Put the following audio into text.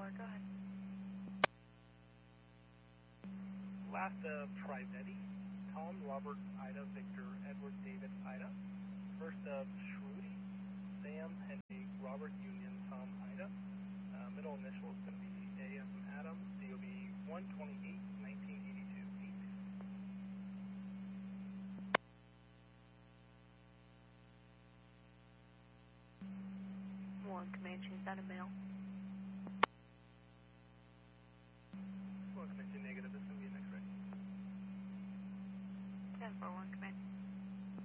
4, go ahead. Last of Trivetti, Tom, Robert, Ida, Victor, Edward, David, Ida. First of Shruti, Sam, Henry, Robert, Union, Tom, Ida. Middle initial is going to be A as in Adam, COB 128, 1982, 8. 1 Comanche, is that a male? 1 Comanche negative, this is going to be an X-ray. 10-4, 1 Comanche.